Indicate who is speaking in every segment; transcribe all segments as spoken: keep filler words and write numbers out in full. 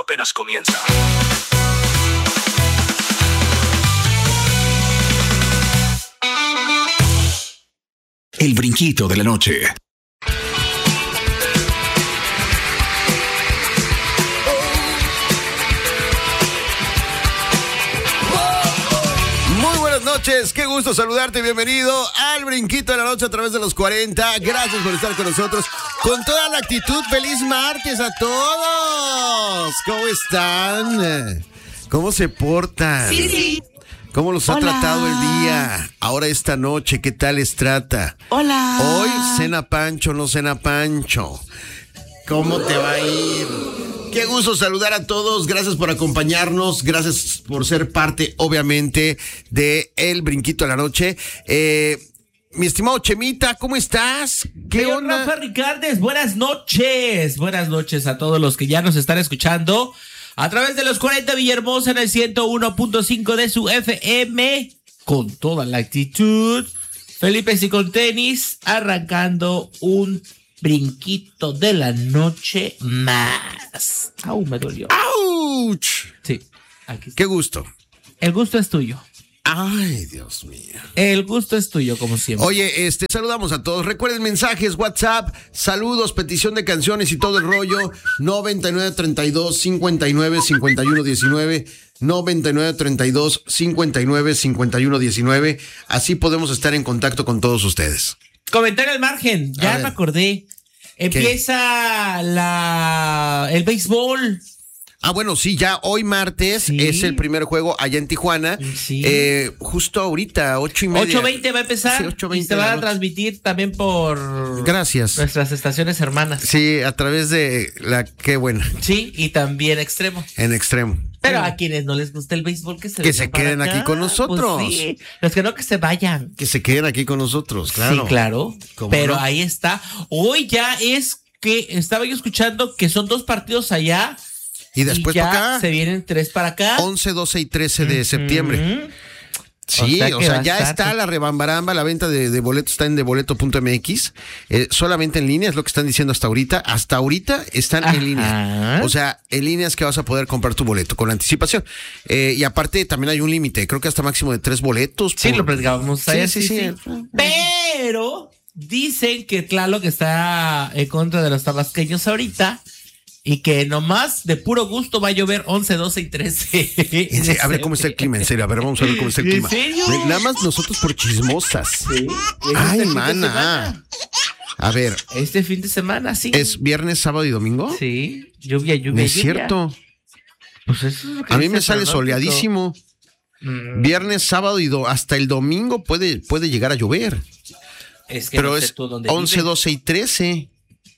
Speaker 1: apenas comienza. El brinquito de la noche.
Speaker 2: Muy buenas noches, qué gusto saludarte, bienvenido al brinquito de la noche a través de los cuarenta. Gracias por estar con nosotros, con toda la actitud. Feliz martes a todos. ¿Cómo están? ¿Cómo se portan?
Speaker 3: Sí, sí.
Speaker 2: ¿Cómo los ha
Speaker 3: Hola.
Speaker 2: tratado el día? Ahora esta noche, ¿qué tal les trata?
Speaker 3: Hola.
Speaker 2: Hoy cena Pancho, no cena Pancho. ¿Cómo te va a ir? Qué gusto saludar a todos. Gracias por acompañarnos. Gracias por ser parte, obviamente, de El Brinquito de la Noche. Eh, mi estimado Chemita, ¿cómo estás? ¿Qué
Speaker 4: Señor
Speaker 2: onda?
Speaker 4: Rafa Ricardes, buenas noches. Buenas noches a todos los que ya nos están escuchando a través de los cuarenta Villahermosa en el ciento uno punto cinco de su F M, con toda la actitud. Felipe y con tenis, arrancando un brinquito de la noche más. Au, me dolió.
Speaker 2: ¡Auch!
Speaker 4: Sí, aquí está.
Speaker 2: Qué gusto.
Speaker 4: El gusto es tuyo.
Speaker 2: Ay, Dios mío.
Speaker 4: El gusto es tuyo, como siempre.
Speaker 2: Oye, este, saludamos a todos. Recuerden mensajes, WhatsApp, saludos, petición de canciones y todo el rollo. noventa y nueve treinta y dos cincuenta y nueve cincuenta y uno diecinueve. noventa y nueve treinta y dos cincuenta y nueve cincuenta y uno diecinueve. Así podemos estar en contacto con todos ustedes.
Speaker 4: Comentario al margen,
Speaker 2: A
Speaker 4: ya
Speaker 2: ver.
Speaker 4: me acordé. Empieza la el béisbol.
Speaker 2: Ah, bueno, sí, ya hoy martes
Speaker 4: Sí.
Speaker 2: es el primer juego allá en Tijuana.
Speaker 4: Sí.
Speaker 2: Eh, justo ahorita, ocho y media.
Speaker 4: ocho veinte va a empezar.
Speaker 2: Sí, ocho
Speaker 4: y
Speaker 2: veinte
Speaker 4: se
Speaker 2: de la
Speaker 4: va a
Speaker 2: noche.
Speaker 4: transmitir también por
Speaker 2: Gracias.
Speaker 4: nuestras estaciones hermanas.
Speaker 2: Sí, a través de la, qué buena,
Speaker 4: Sí, y también extremo.
Speaker 2: en extremo.
Speaker 4: Pero a quienes no les gusta el béisbol, que se,
Speaker 2: Que
Speaker 4: vengan
Speaker 2: se
Speaker 4: para
Speaker 2: queden
Speaker 4: acá.
Speaker 2: aquí con nosotros.
Speaker 4: Pues sí. Los que no, que se vayan.
Speaker 2: Que se queden aquí con nosotros, claro.
Speaker 4: Sí, claro.
Speaker 2: ¿Cómo
Speaker 4: Pero
Speaker 2: no?
Speaker 4: ahí está. Hoy ya es que estaba yo escuchando que son dos partidos allá.
Speaker 2: Y después
Speaker 4: y ya
Speaker 2: para acá,
Speaker 4: se vienen tres para acá.
Speaker 2: once, doce y trece de septiembre.
Speaker 4: Ujú.
Speaker 2: Sí,
Speaker 4: O sea
Speaker 2: o
Speaker 4: que
Speaker 2: sea,
Speaker 4: va a
Speaker 2: ya
Speaker 4: estar-
Speaker 2: está la rebambaramba, la venta de, de boletos está en deboleto punto m x, eh, solamente en línea, es lo que están diciendo hasta ahorita. Hasta ahorita están
Speaker 4: Ajá.
Speaker 2: en línea. O sea, en línea es que vas a poder comprar tu boleto con anticipación. Eh, y aparte también hay un límite, creo que hasta máximo de tres boletos.
Speaker 4: Sí,
Speaker 2: por-
Speaker 4: lo platicábamos
Speaker 2: Sí,
Speaker 4: ayer,
Speaker 2: sí,
Speaker 4: sí,
Speaker 2: sí.
Speaker 4: sí. Pero dicen que Tlaloc está en contra de los tabasqueños ahorita y que nomás de puro gusto va a llover once, doce y trece.
Speaker 2: En serio, a ver cómo está el clima, en serio, a ver, vamos a ver cómo está el
Speaker 4: ¿En
Speaker 2: clima.
Speaker 4: serio?
Speaker 2: Nada más nosotros por chismosas.
Speaker 4: Sí.
Speaker 2: Ay,
Speaker 4: Este fin de
Speaker 2: mana.
Speaker 4: semana.
Speaker 2: A ver,
Speaker 4: Este fin de semana, sí.
Speaker 2: ¿es viernes, sábado y domingo?
Speaker 4: Sí, lluvia, lluvia.
Speaker 2: No es
Speaker 4: lluvia.
Speaker 2: cierto.
Speaker 4: Pues eso es lo que
Speaker 2: A mí
Speaker 4: dice
Speaker 2: me
Speaker 4: el
Speaker 2: sale
Speaker 4: pronóstico.
Speaker 2: soleadísimo.
Speaker 4: Mm,
Speaker 2: Viernes, sábado y do- hasta el domingo puede, puede llegar a llover.
Speaker 4: es que
Speaker 2: Pero
Speaker 4: no sé
Speaker 2: es
Speaker 4: tú dónde
Speaker 2: once,
Speaker 4: vives.
Speaker 2: doce y trece.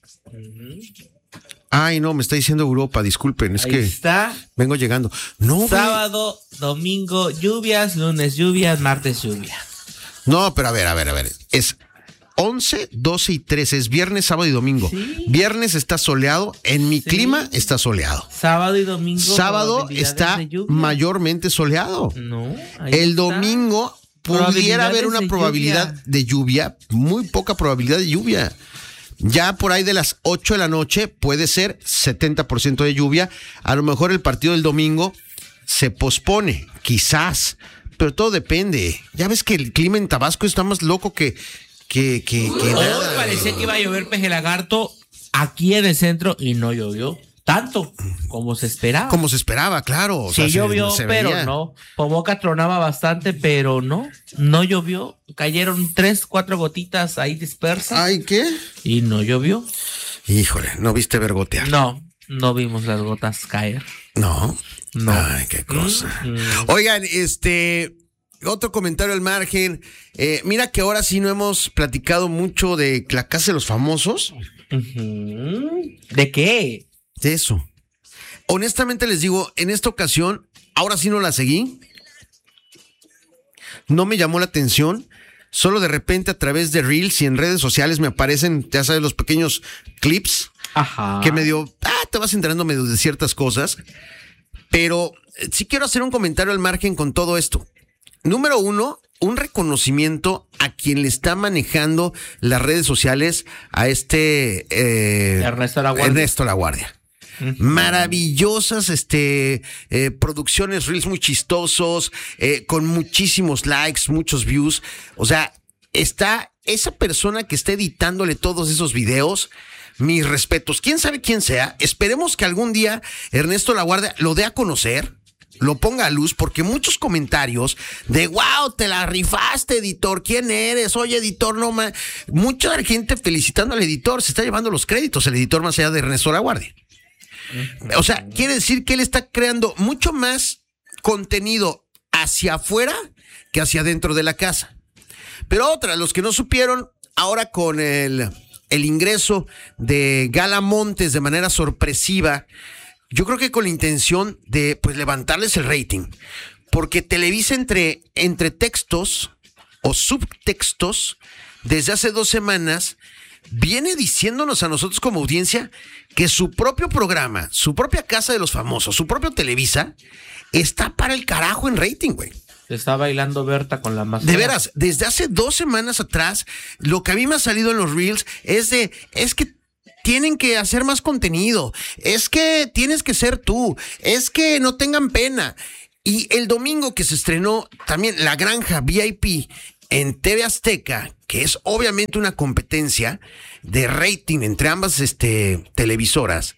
Speaker 2: Ay, no, me está diciendo Europa, disculpen, es
Speaker 4: Ahí
Speaker 2: que
Speaker 4: está.
Speaker 2: vengo llegando. No, güey.
Speaker 4: Sábado, domingo, lluvias, lunes, lluvias, martes, lluvia.
Speaker 2: No, pero a ver, a ver, a ver. Es once, doce y trece, es viernes, sábado y domingo.
Speaker 4: Sí.
Speaker 2: Viernes está soleado, en mi
Speaker 4: Sí.
Speaker 2: clima está soleado.
Speaker 4: Sábado y domingo.
Speaker 2: Sábado
Speaker 4: probabilidades
Speaker 2: está
Speaker 4: de lluvia.
Speaker 2: mayormente soleado.
Speaker 4: No. ahí
Speaker 2: El
Speaker 4: está.
Speaker 2: domingo pudiera
Speaker 4: Probabilidades
Speaker 2: haber una
Speaker 4: de
Speaker 2: probabilidad
Speaker 4: lluvia.
Speaker 2: de lluvia, muy poca probabilidad de lluvia. Ya por ahí de las ocho de la noche puede ser setenta por ciento de lluvia. A lo mejor el partido del domingo se pospone, quizás, pero todo depende. Ya ves que el clima en Tabasco está más loco que que que, que
Speaker 4: Hoy
Speaker 2: nada.
Speaker 4: parecía que iba a llover peje lagarto aquí en el centro y no llovió tanto como se esperaba.
Speaker 2: Como se esperaba, claro. O
Speaker 4: Sí
Speaker 2: sea, se-
Speaker 4: llovió,
Speaker 2: se
Speaker 4: pero
Speaker 2: veía.
Speaker 4: no. Poboca tronaba bastante, pero no. No llovió. Cayeron tres, cuatro gotitas ahí dispersas
Speaker 2: Ay, ¿qué?
Speaker 4: y no llovió.
Speaker 2: Híjole, no viste vergotear.
Speaker 4: No, no vimos las gotas caer.
Speaker 2: No.
Speaker 4: No.
Speaker 2: Ay, qué cosa.
Speaker 4: Mm, mm.
Speaker 2: Oigan, este, otro comentario al margen. Eh, mira que ahora sí no hemos platicado mucho de la casa de los famosos.
Speaker 4: Ujú. ¿De qué?
Speaker 2: De eso. Honestamente les digo, en esta ocasión, ahora sí no la seguí. No me llamó la atención. Solo de repente a través de Reels y en redes sociales me aparecen, ya sabes, los pequeños clips
Speaker 4: Ajá.
Speaker 2: que medio, ah, te vas enterando medio de ciertas cosas. Pero eh, sí quiero hacer un comentario al margen con todo esto. Número uno, un reconocimiento a quien le está manejando las redes sociales a este eh,
Speaker 4: Ernesto La Guardia.
Speaker 2: Ernesto La Guardia. Uh-huh. Maravillosas este, eh, producciones, reels muy chistosos, eh, con muchísimos likes, muchos views. O sea, está esa persona que está editándole todos esos videos. Mis respetos. ¿Quién sabe quién sea? Esperemos que algún día Ernesto La Guardia lo dé a conocer, lo ponga a luz, porque muchos comentarios de wow, te la rifaste, editor, ¿quién eres? Oye, editor, no más. Mucha gente felicitando al editor, se está llevando los créditos, el editor más allá de Ernesto La Guardia. O sea, quiere decir que él está creando mucho más contenido hacia afuera que hacia adentro de la casa. Pero otra, los que no supieron, ahora con el, el ingreso de Gala Montes de manera sorpresiva, yo creo que con la intención de pues levantarles el rating, porque Televisa entre, entre textos o subtextos, desde hace dos semanas, viene diciéndonos a nosotros como audiencia que su propio programa, su propia Casa de los Famosos, su propio Televisa, está para el carajo en rating, güey.
Speaker 4: Está bailando Berta con la máscara.
Speaker 2: De veras, desde hace dos semanas atrás, lo que a mí me ha salido en los reels es de, es que tienen que hacer más contenido, es que tienes que ser tú, es que no tengan pena. Y el domingo que se estrenó también La Granja V I P en T V Azteca, que es obviamente una competencia de rating entre ambas este, televisoras,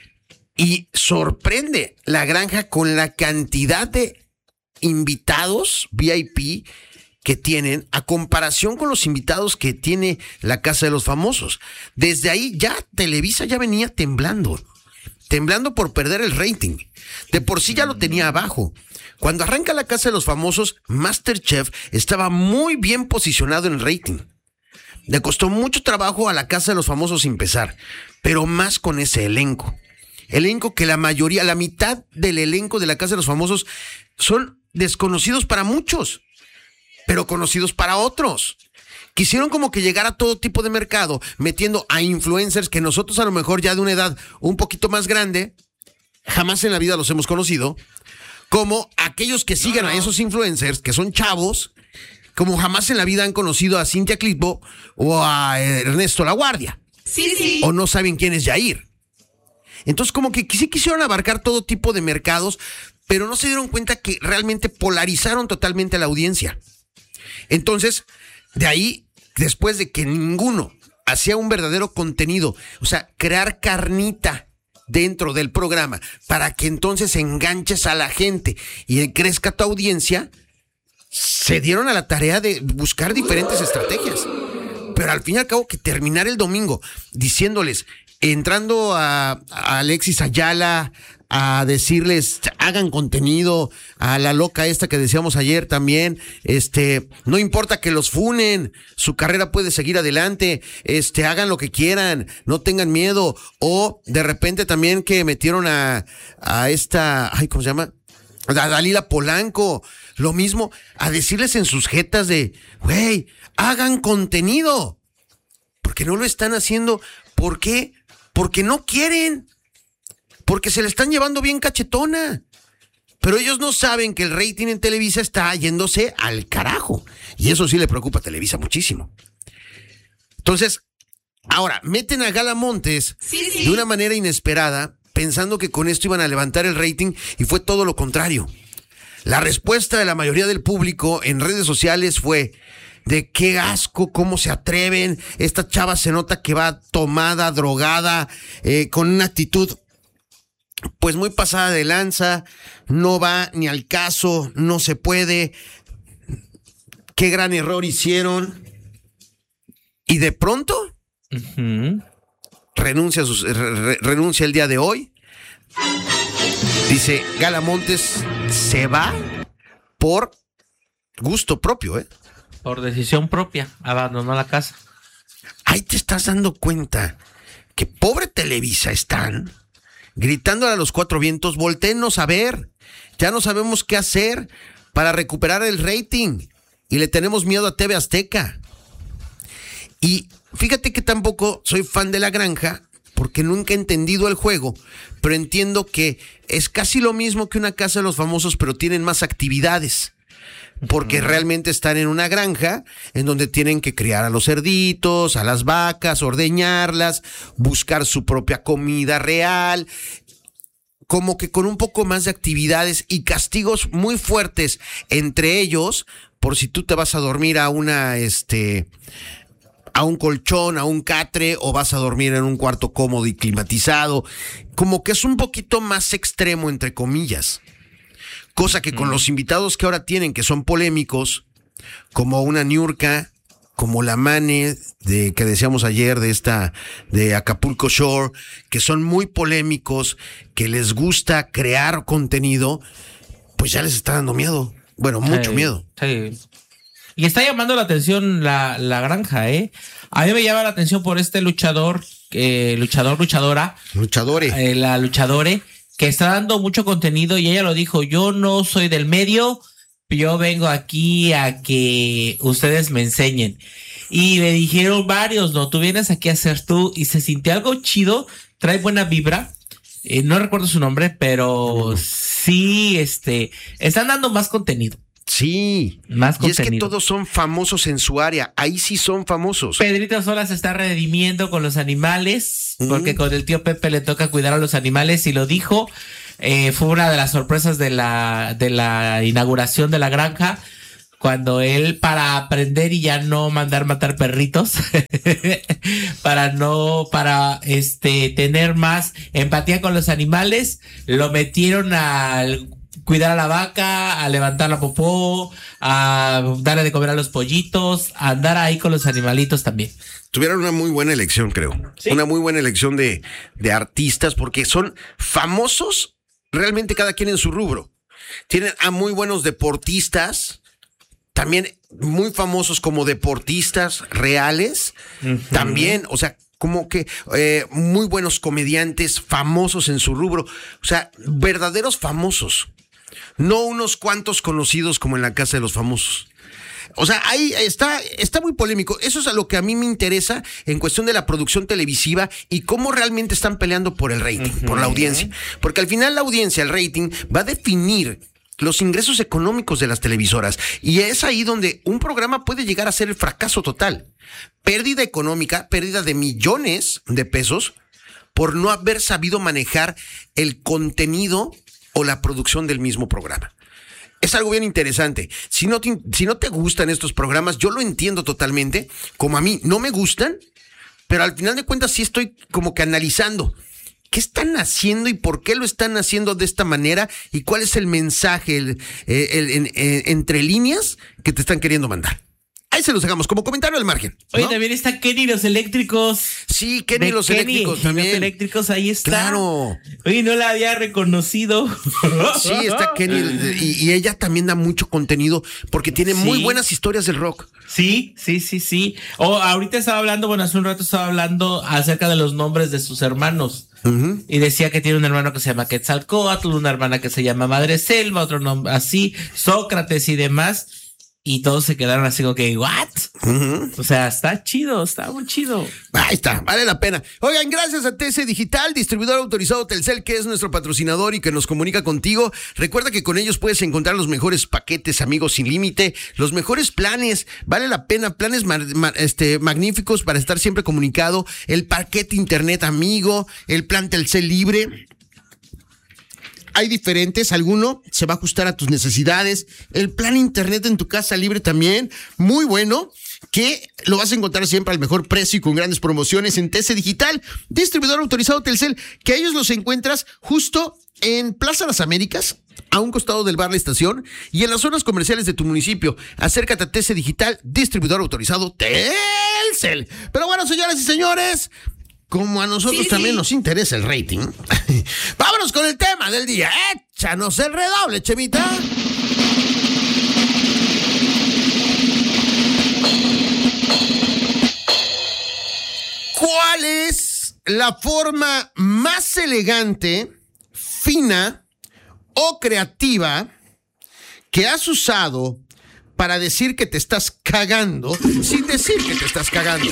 Speaker 2: y sorprende La Granja con la cantidad de invitados V I P que tienen a comparación con los invitados que tiene la Casa de los Famosos. Desde ahí ya Televisa ya venía temblando, temblando por perder el rating. De por sí ya lo tenía abajo. Cuando arranca la Casa de los Famosos, MasterChef estaba muy bien posicionado en el rating. Le costó mucho trabajo a la Casa de los Famosos empezar, pero más con ese elenco. Elenco que la mayoría, la mitad del elenco de la Casa de los Famosos son desconocidos para muchos, pero conocidos para otros. Quisieron como que llegar a todo tipo de mercado, metiendo a influencers que nosotros a lo mejor ya de una edad un poquito más grande, jamás en la vida los hemos conocido, como aquellos que sigan no, no. a esos influencers que son chavos, como jamás en la vida han conocido a Cintia Clitbo o a Ernesto La Guardia.
Speaker 3: Sí, sí.
Speaker 2: O no saben quién es Yair. Entonces como que sí quisieron abarcar todo tipo de mercados, pero no se dieron cuenta que realmente polarizaron totalmente a la audiencia. Entonces, de ahí, después de que ninguno hacía un verdadero contenido, o sea, crear carnita dentro del programa para que entonces enganches a la gente y crezca tu audiencia, se dieron a la tarea de buscar diferentes estrategias. Pero al fin y al cabo que terminar el domingo diciéndoles, entrando a, a Alexis Ayala, a decirles, hagan contenido, a la loca esta que decíamos ayer también, este, no importa que los funen, su carrera puede seguir adelante, este, hagan lo que quieran, no tengan miedo, o de repente también que metieron a, a esta, ay, ¿cómo se llama? A Dalila Polanco, lo mismo, a decirles en sus jetas de, güey, hagan contenido, porque no lo están haciendo, ¿por qué? Porque no quieren. Porque se le están llevando bien cachetona. Pero ellos no saben que el rating en Televisa está yéndose al carajo. Y eso sí le preocupa a Televisa muchísimo. Entonces, ahora, meten a Gala Montes
Speaker 3: sí, sí.
Speaker 2: de una manera inesperada, pensando que con esto iban a levantar el rating, y fue todo lo contrario. La respuesta de la mayoría del público en redes sociales fue de qué asco, cómo se atreven. Esta chava se nota que va tomada, drogada, eh, con una actitud pues muy pasada de lanza, no va ni al caso, no se puede. Qué gran error hicieron. Y de pronto uh-huh. renuncia, a sus, re, renuncia el día de hoy. Dice, Gala Montes se va por gusto propio, ¿eh?
Speaker 4: Por decisión propia, abandonó la casa.
Speaker 2: Ahí te estás dando cuenta que pobre Televisa están gritándole a los cuatro vientos, voltéennos a ver, ya no sabemos qué hacer para recuperar el rating y le tenemos miedo a T V Azteca. Y fíjate que tampoco soy fan de La Granja porque nunca he entendido el juego, pero entiendo que es casi lo mismo que una Casa de los Famosos, pero tienen más actividades. Porque realmente están en una granja en donde tienen que criar a los cerditos, a las vacas, ordeñarlas, buscar su propia comida real. como que con un poco más de actividades y castigos muy fuertes entre ellos, por si tú te vas a dormir a una, este, a un colchón, a un catre, o vas a dormir en un cuarto cómodo y climatizado, como que es un poquito más extremo, entre comillas. Cosa que con mm. los invitados que ahora tienen, que son polémicos, como una Niurka, como la Mane de que decíamos ayer de esta de Acapulco Shore, que son muy polémicos, que les gusta crear contenido, pues ya les está dando miedo. Bueno, mucho
Speaker 4: sí,
Speaker 2: miedo.
Speaker 4: Sí. Y está llamando la atención la, la granja, ¿eh? A mí me llama la atención por este luchador, eh, luchador, luchadora.
Speaker 2: Luchadore.
Speaker 4: Eh, la luchadore, que está dando mucho contenido y ella lo dijo, yo no soy del medio, yo vengo aquí a que ustedes me enseñen. Y me dijeron varios, no, tú vienes aquí a hacer tú, y se sintió algo chido, trae buena vibra. Eh, no recuerdo su nombre, pero no. sí, este, están dando más contenido.
Speaker 2: Sí,
Speaker 4: más
Speaker 2: contenido. Y es que todos son famosos en su área, ahí sí son famosos.
Speaker 4: Pedrito Sola se está redimiendo con los animales, mm. porque con el tío Pepe le toca cuidar a los animales y lo dijo. Eh, fue una de las sorpresas de la, de la inauguración de la granja, cuando él, para aprender y ya no mandar matar perritos, para no, para este tener más empatía con los animales, lo metieron a cuidar a la vaca, a levantar la popó, a darle de comer a los pollitos, a andar ahí con los animalitos también.
Speaker 2: Tuvieron una muy buena elección, creo. ¿Sí? Una muy buena elección de, de artistas, porque son famosos realmente cada quien en su rubro. Tienen a muy buenos deportistas, también muy famosos como deportistas reales, uh-huh. también, o sea, como que eh, muy buenos comediantes famosos en su rubro, o sea, verdaderos famosos, no unos cuantos conocidos como en la Casa de los Famosos. O sea, ahí está, está muy polémico. Eso es a lo que a mí me interesa en cuestión de la producción televisiva y cómo realmente están peleando por el rating, uh-huh. por la audiencia. Porque al final la audiencia, el rating, va a definir los ingresos económicos de las televisoras. Y es ahí donde un programa puede llegar a ser el fracaso total. Pérdida económica, pérdida de millones de pesos por no haber sabido manejar el contenido o la producción del mismo programa. Es algo bien interesante. Si no, te, si no te gustan estos programas, yo lo entiendo totalmente. Como a mí no me gustan, pero al final de cuentas sí estoy como que analizando qué están haciendo y por qué lo están haciendo de esta manera y cuál es el mensaje el, el, el, el, el, entre líneas que te están queriendo mandar. Ahí se los dejamos como comentario al margen, ¿no?
Speaker 4: Oye, también está Kenny los eléctricos.
Speaker 2: Sí, Kenny los Kenny, eléctricos también.
Speaker 4: Los eléctricos, ahí está.
Speaker 2: Claro.
Speaker 4: Oye, no la había reconocido.
Speaker 2: Sí, está Kenny y, y ella también da mucho contenido porque tiene sí. muy buenas historias del rock.
Speaker 4: Sí, sí, sí, sí. O oh, ahorita estaba hablando, bueno, hace un rato estaba hablando acerca de los nombres de sus hermanos. Uh-huh. Y decía que tiene un hermano que se llama Quetzalcóatl, una hermana que se llama Madre Selva, otro nombre así, Sócrates y demás. Y todos se quedaron así como que, ¿what? Uh-huh. O sea, está chido, está muy chido.
Speaker 2: Ahí está, vale la pena. Oigan, gracias a T C Digital, distribuidor autorizado Telcel, que es nuestro patrocinador y que nos comunica contigo. Recuerda que con ellos puedes encontrar los mejores paquetes, amigos, sin límite, los mejores planes. Vale la pena, planes ma- ma- este, magníficos para estar siempre comunicado. El paquete internet amigo, el plan Telcel libre. Hay diferentes, alguno se va a ajustar a tus necesidades. El plan internet en tu casa libre también, muy bueno, que lo vas a encontrar siempre al mejor precio y con grandes promociones en T C Digital, distribuidor autorizado Telcel, que a ellos los encuentras justo en Plaza Las Américas, a un costado del bar La Estación, y en las zonas comerciales de tu municipio. Acércate a T C Digital, distribuidor autorizado Telcel. Pero bueno, señoras y señores, como a nosotros sí, también sí. nos interesa el rating, vámonos con el tema del día. Échanos el redoble, Chemita. ¿Cuál es la forma más elegante, fina o creativa que has usado para decir que te estás cagando sin decir que te estás cagando?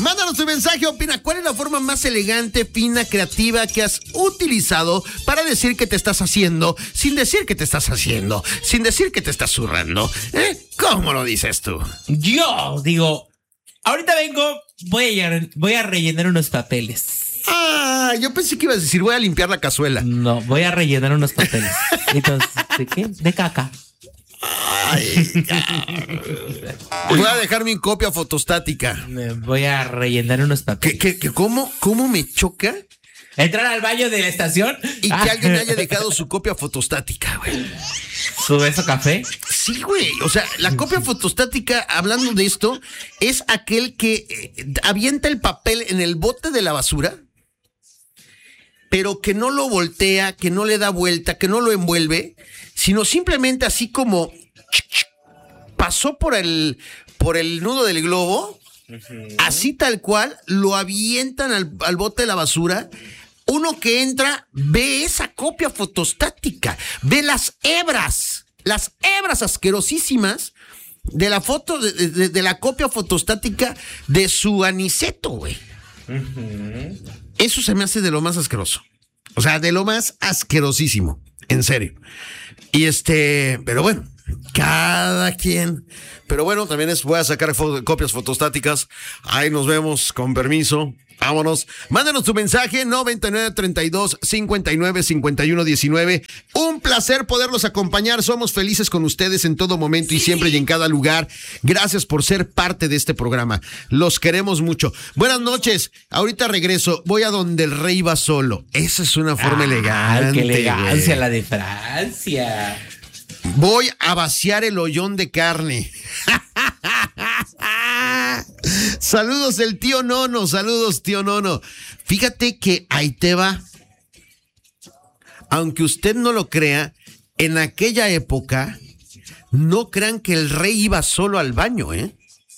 Speaker 2: Mándanos tu mensaje, opina, ¿cuál es la forma más elegante, fina, creativa que has utilizado para decir que te estás haciendo, sin decir que te estás haciendo, sin decir que te estás zurrando? ¿Eh? ¿Cómo lo dices tú?
Speaker 4: Yo digo, ahorita vengo, voy a, voy a rellenar unos papeles.
Speaker 2: Ah, yo pensé que ibas a decir, voy a limpiar la cazuela.
Speaker 4: No, voy a rellenar unos papeles. Entonces, ¿de qué? De caca.
Speaker 2: Ay, voy a dejar mi copia fotostática.
Speaker 4: Me voy a rellenar unos papeles.
Speaker 2: ¿Qué, qué, qué, cómo, ¿Cómo me choca?
Speaker 4: Entrar al baño de la estación
Speaker 2: Y que alguien haya dejado su copia fotostática, güey.
Speaker 4: ¿Su beso café?
Speaker 2: Sí, güey. O sea, la copia fotostática, hablando de esto, es aquel que eh, avienta el papel en el bote de la basura, pero que no lo voltea, que no le da vuelta, que no lo envuelve, sino simplemente así como pasó por el, por el nudo del globo, uh-huh. Así tal cual, lo avientan al, al bote de la basura. Uno que entra ve esa copia fotostática, ve las hebras, las hebras asquerosísimas de la foto, de, de, de la copia fotostática de su aniceto, güey. Uh-huh. Eso se me hace de lo más asqueroso. O sea, de lo más asquerosísimo. En serio. Y este, pero bueno, cada quien. Pero bueno, también es, voy a sacar fo- copias fotostáticas. Ahí nos vemos, con permiso. Vámonos. Mándanos tu mensaje noventa y nueve treinta y dos cincuenta y nueve cincuenta y uno diecinueve. Un placer poderlos acompañar. Somos felices con ustedes en todo momento y siempre y en cada lugar. Gracias por ser parte de este programa. Los queremos mucho. Buenas noches. Ahorita regreso. Voy a donde el rey va solo. Esa es una forma ah, elegante.
Speaker 4: Qué elegancia,
Speaker 2: güey.
Speaker 4: La de Francia.
Speaker 2: Voy a vaciar el hoyón de carne. Saludos el tío Nono, saludos tío Nono. Fíjate que ahí te va. Aunque usted no lo crea, en aquella época, no crean que el rey iba solo al baño, ¿eh?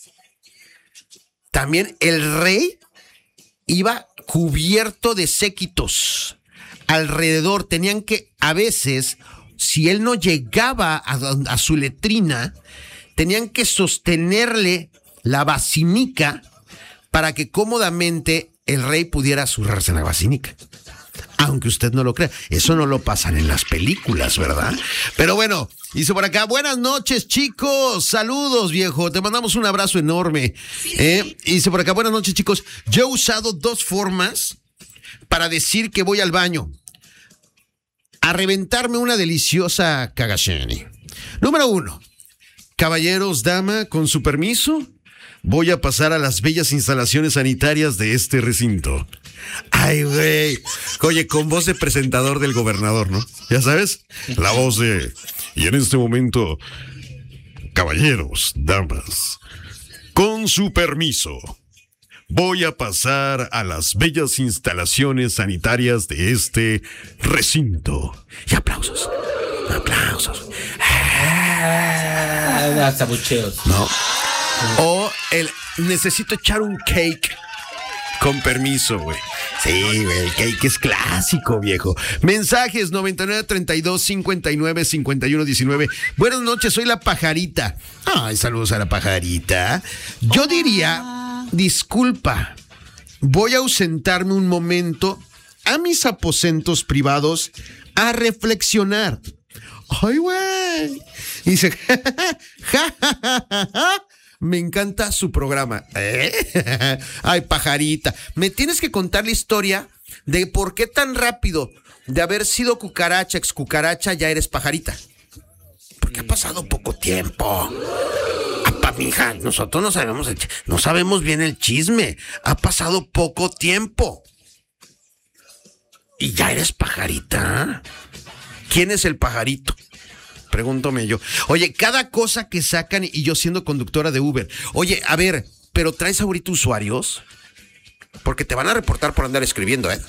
Speaker 2: También el rey iba cubierto de séquitos alrededor. Tenían que, a veces, si él no llegaba a, a su letrina, tenían que sostenerle la basinica para que cómodamente el rey pudiera zurrarse en la basinica. Aunque usted no lo crea, eso no lo pasan en las películas, ¿verdad? Pero bueno, dice por acá, buenas noches, chicos, saludos, viejo, te mandamos un abrazo enorme. ¿eh? Dice por acá, buenas noches, chicos, yo he usado dos formas para decir que voy al baño. A reventarme una deliciosa cagacheni. Número uno, caballeros, dama, con su permiso, voy a pasar a las bellas instalaciones sanitarias de este recinto. Ay, güey. Oye, con voz de presentador del gobernador, ¿no? Ya sabes, la voz de... Y en este momento, caballeros, damas, con su permiso, voy a pasar a las bellas instalaciones sanitarias de este recinto. Y aplausos, aplausos.
Speaker 4: Ah, hasta bucheos.
Speaker 2: No. O el necesito echar un cake. Con permiso, güey. Sí, güey, el cake es clásico, viejo. Mensajes noventa y nueve treinta y dos cincuenta y nueve cincuenta y uno diecinueve. Buenas noches, soy la pajarita. Ay, saludos a la pajarita. Yo diría, disculpa, voy a ausentarme un momento a mis aposentos privados a reflexionar. Ay, güey. Y dice, ja, ja, ja, ja, ja. Me encanta su programa. ¿Eh? Ay, pajarita. Me tienes que contar la historia de por qué tan rápido de haber sido cucaracha, ex cucaracha, ya eres pajarita. Porque ha pasado poco tiempo. Apa, mija, nosotros no sabemos, el, no sabemos bien el chisme. Ha pasado poco tiempo. ¿Y ya eres pajarita? ¿Quién es el pajarito? Pregúntame yo. Oye, cada cosa que sacan y yo siendo conductora de Uber. Oye, a ver, ¿pero traes ahorita usuarios? Porque te van a reportar por andar escribiendo, ¿eh?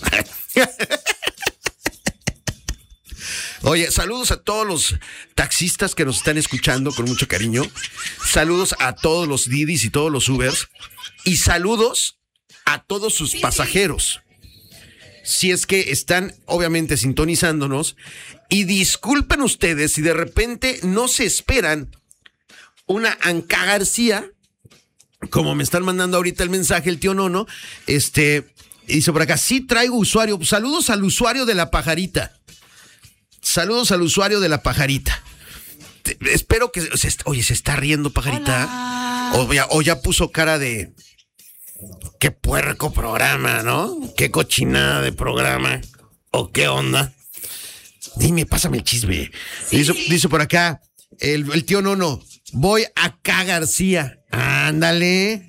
Speaker 2: Oye, saludos a todos los taxistas que nos están escuchando con mucho cariño. Saludos a todos los Didis y todos los Ubers. Y saludos a todos sus pasajeros. Si es que están, obviamente, sintonizándonos. Y disculpen ustedes si de repente no se esperan una Anca García como me están mandando ahorita el mensaje, el tío Nono, este, dice por acá, sí traigo usuario. Saludos al usuario de la pajarita. Saludos al usuario de la pajarita. Te, espero que, o sea, oye, se está riendo pajarita. O ya, o ya puso cara de, qué puerco programa, ¿no? Qué cochinada de programa. O qué onda. Dime, pásame el chisme. Sí. Dice, dice por acá, el, el tío Nono, voy acá García. Ándale.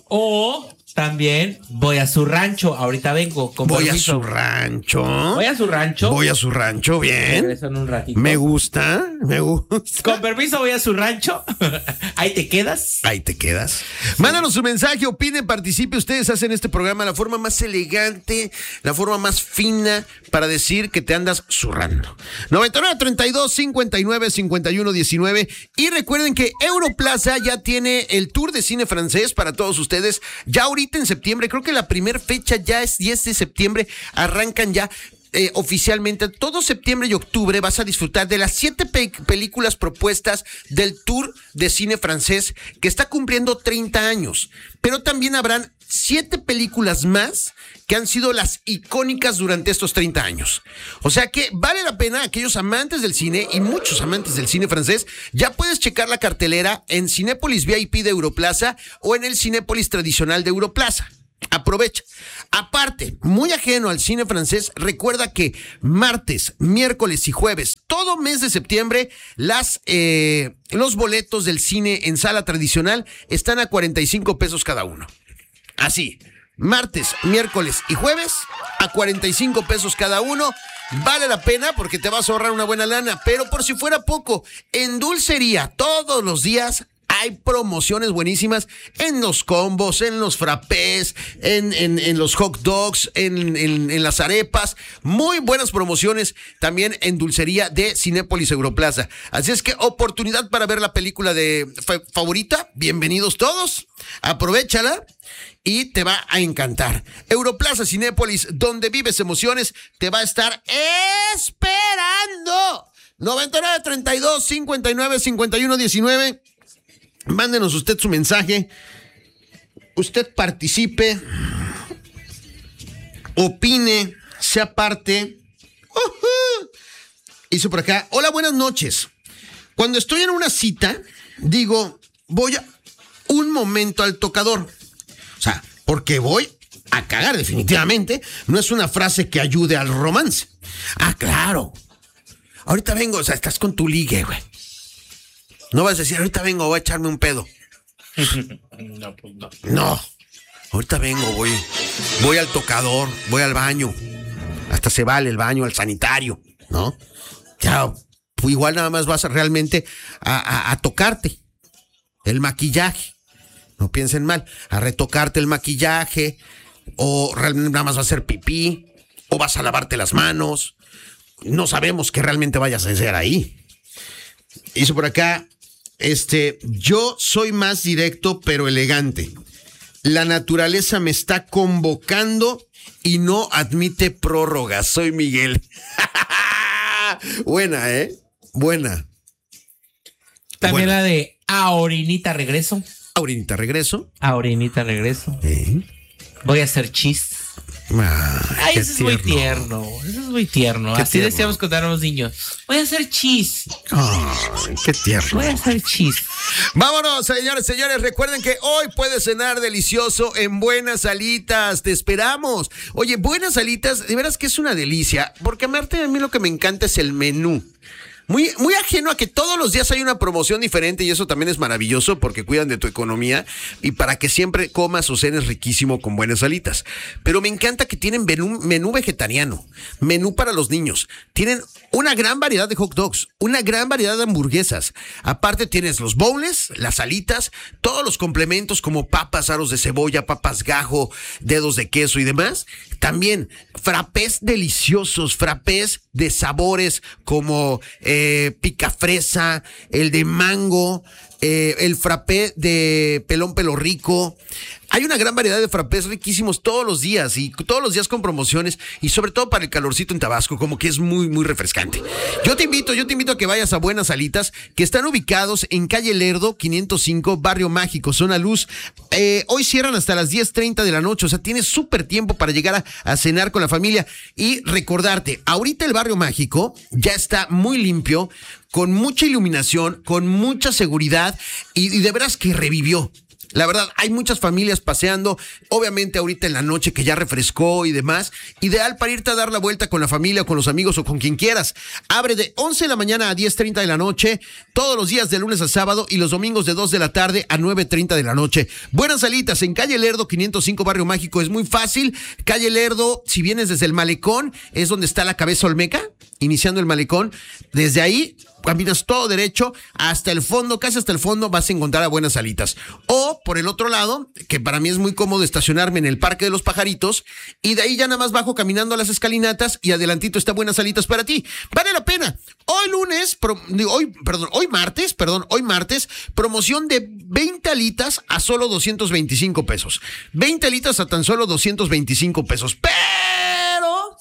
Speaker 4: O también voy a su rancho. Ahorita vengo. Con
Speaker 2: voy
Speaker 4: permiso.
Speaker 2: a su rancho.
Speaker 4: Voy a su rancho.
Speaker 2: Voy a su rancho, bien.
Speaker 4: Regreso en un ratito.
Speaker 2: Me gusta, me gusta.
Speaker 4: Con permiso, voy a su rancho. Ahí te quedas.
Speaker 2: Ahí te quedas. Sí. Mándanos su mensaje, opinen, participe. Ustedes hacen este programa la forma más elegante, la forma más fina para decir que te andas zurrando. noventa y nueve, treinta y dos, cincuenta y nueve, cincuenta y uno, diecinueve. Y recuerden que Europlaza ya tiene el tour de cine francés para todos ustedes. Ya ahorita en septiembre, creo que la primera fecha ya es diez de septiembre, arrancan ya eh, oficialmente. Todo septiembre y octubre vas a disfrutar de las siete pe- películas propuestas del tour de cine francés que está cumpliendo treinta años, pero también habrán siete películas más que han sido las icónicas durante estos treinta años. O sea que vale la pena, aquellos amantes del cine y muchos amantes del cine francés, ya puedes checar la cartelera en Cinépolis V I P de Europlaza o en el Cinépolis tradicional de Europlaza. Aprovecha. Aparte, muy ajeno al cine francés, recuerda que martes, miércoles y jueves, todo mes de septiembre, las eh, los boletos del cine en sala tradicional están a cuarenta y cinco pesos cada uno. Así, martes, miércoles y jueves a cuarenta y cinco pesos cada uno. Vale la pena porque te vas a ahorrar una buena lana. Pero por si fuera poco, en dulcería todos los días hay promociones buenísimas en los combos, en los frappés, en, en, en los hot dogs, en, en, en las arepas. Muy buenas promociones también en dulcería de Cinépolis Europlaza. Así es que oportunidad para ver la película de fa- favorita. Bienvenidos todos. Aprovéchala y te va a encantar. Europlaza Cinépolis, donde vives emociones, te va a estar esperando. noventa y nueve, treinta y dos, cincuenta y nueve, cincuenta y uno, diecinueve. Mándenos usted su mensaje. Usted participe. Opine. Sea parte. Uh-huh. Hizo por acá. Hola, buenas noches. Cuando estoy en una cita, digo, voy a un momento al tocador. O sea, porque voy a cagar definitivamente. No es una frase que ayude al romance. Ah, claro. Ahorita vengo, o sea, estás con tu ligue, güey. No vas a decir, ahorita vengo, voy a echarme un pedo.
Speaker 4: No, pues no.
Speaker 2: No. Ahorita vengo, voy, voy al tocador, voy al baño. Hasta se vale el baño, al sanitario, ¿no? Ya, pues igual nada más vas a realmente a, a, a tocarte el maquillaje. No piensen mal, a retocarte el maquillaje, o realmente nada más vas a hacer pipí, o vas a lavarte las manos. No sabemos qué realmente vayas a hacer ahí. Hizo por acá, este, yo soy más directo pero elegante. La naturaleza me está convocando y no admite prórroga. Soy Miguel. Buena, ¿eh? Buena.
Speaker 4: También
Speaker 2: Buena.
Speaker 4: la de Aurinita regreso.
Speaker 2: Aurinita, regreso.
Speaker 4: Aurinita regreso.
Speaker 2: ¿Eh?
Speaker 4: Voy a hacer chis.
Speaker 2: Ay,
Speaker 4: Ay,
Speaker 2: qué
Speaker 4: eso es muy tierno. Eso es muy tierno.
Speaker 2: Qué
Speaker 4: Así
Speaker 2: tierno.
Speaker 4: decíamos cuando éramos niños. Voy a hacer chis.
Speaker 2: Ay, qué tierno.
Speaker 4: Voy a hacer chis.
Speaker 2: Vámonos, señores, señores. Recuerden que hoy puedes cenar delicioso en Buenas Alitas. Te esperamos. Oye, Buenas Alitas, de veras que es una delicia. Porque aparte a mí lo que me encanta es el menú. Muy, muy ajeno a que todos los días hay una promoción diferente y eso también es maravilloso porque cuidan de tu economía y para que siempre comas o cenes riquísimo con Buenas Alitas. Pero me encanta que tienen menú, menú vegetariano, menú para los niños. Tienen una gran variedad de hot dogs, una gran variedad de hamburguesas. Aparte tienes los bowls, las alitas, todos los complementos como papas, aros de cebolla, papas gajo, dedos de queso y demás. También frappés deliciosos, frappés de sabores como eh, picafresa, el de mango, eh, el frappé de pelón pelo rico. Hay una gran variedad de frappés riquísimos todos los días y todos los días con promociones y sobre todo para el calorcito en Tabasco, como que es muy, muy refrescante. Yo te invito, yo te invito a que vayas a Buenas Alitas, que están ubicados en calle Lerdo, quinientos cinco, Barrio Mágico, Zona Luz. Eh, hoy cierran hasta las diez treinta de la noche, o sea, tienes súper tiempo para llegar a, a cenar con la familia y recordarte, ahorita el Barrio Mágico ya está muy limpio, con mucha iluminación, con mucha seguridad y, y de veras que revivió. La verdad, hay muchas familias paseando, obviamente ahorita en la noche que ya refrescó y demás, ideal para irte a dar la vuelta con la familia, con los amigos o con quien quieras. Abre de once de la mañana a diez treinta de la noche, todos los días de lunes a sábado y los domingos de dos de la tarde a nueve treinta de la noche. Buenas Alitas en calle Lerdo, quinientos cinco, Barrio Mágico, es muy fácil. Calle Lerdo, si vienes desde el Malecón, es donde está la Cabeza Olmeca, iniciando el Malecón. Desde ahí caminas todo derecho hasta el fondo, casi hasta el fondo vas a encontrar a Buenas Alitas. O por el otro lado, que para mí es muy cómodo estacionarme en el Parque de los Pajaritos y de ahí ya nada más bajo caminando a las escalinatas y adelantito está Buenas Alitas para ti. Vale la pena. Hoy lunes, pro, hoy, perdón, hoy martes, perdón, hoy martes, promoción de veinte alitas a solo doscientos veinticinco pesos. veinte alitas a tan solo doscientos veinticinco pesos. Pero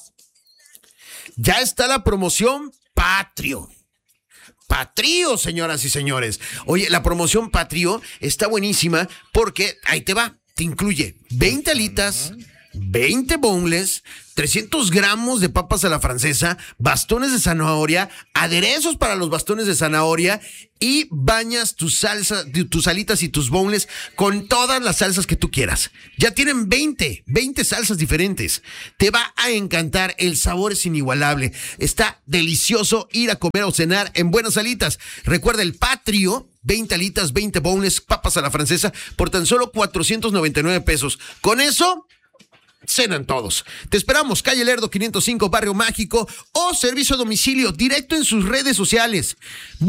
Speaker 2: ya está la promoción Patrio. Patrio, señoras y señores. Oye, la promoción Patrio está buenísima porque ahí te va, te incluye veinte alitas, veinte boneless, trescientos gramos de papas a la francesa, bastones de zanahoria, aderezos para los bastones de zanahoria y bañas tus salsas, tus alitas y tus boneless con todas las salsas que tú quieras. Ya tienen veinte, veinte salsas diferentes. Te va a encantar, el sabor es inigualable. Está delicioso ir a comer o cenar en Buenas Alitas. Recuerda el Patrio, veinte alitas, veinte boneless, papas a la francesa por tan solo cuatrocientos noventa y nueve pesos. Con eso cenan todos. Te esperamos, calle Lerdo quinientos cinco, Barrio Mágico, o servicio a domicilio directo en sus redes sociales.